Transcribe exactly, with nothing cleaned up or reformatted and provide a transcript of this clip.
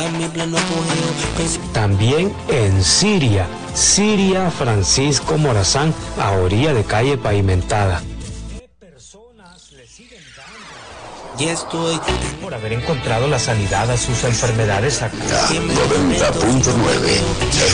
También en Siria, Siria Francisco Morazán, a orilla de calle pavimentada. Y estoy Por haber encontrado la sanidad a sus enfermedades actuales. noventa punto nueve